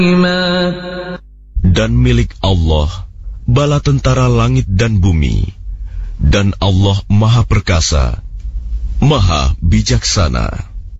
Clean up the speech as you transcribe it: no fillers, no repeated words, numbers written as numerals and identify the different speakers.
Speaker 1: Dan milik Allah bala tentara langit dan bumi, dan Allah Maha Perkasa, Maha Bijaksana.